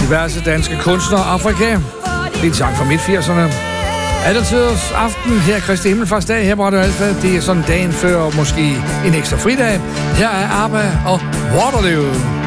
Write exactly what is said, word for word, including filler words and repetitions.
diverse danske kunstnere. Afrika. Det er en sang fra midt-firserne. Alletiders aften her Kristi Himmelfartsdag. Her var det Alfa. Det er sådan dagen før, måske en ekstra fridag. Her er ABBA og Waterloo.